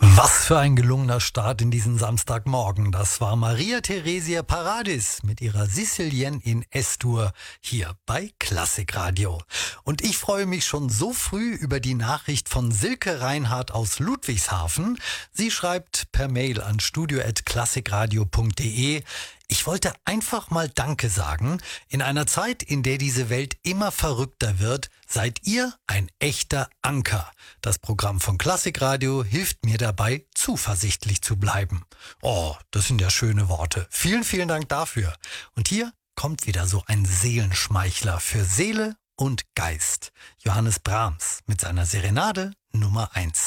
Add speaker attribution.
Speaker 1: Was für ein gelungener Start in diesen Samstagmorgen. Das war Maria Theresia Paradis mit ihrer Sicilienne in S-Dur hier bei Klassikradio. Und ich freue mich schon so früh über die Nachricht von Silke Reinhardt aus Ludwigshafen. Sie schreibt per Mail an studio@klassikradio.de: Ich wollte einfach mal Danke sagen. In einer Zeit, in der diese Welt immer verrückter wird, seid ihr ein echter Anker. Das Programm von Klassikradio hilft mir dabei, zuversichtlich zu bleiben. Oh, das sind ja schöne Worte. Vielen, vielen Dank dafür. Und hier kommt wieder so ein Seelenschmeichler für Seele und Geist. Johannes Brahms mit seiner Serenade Nummer 1.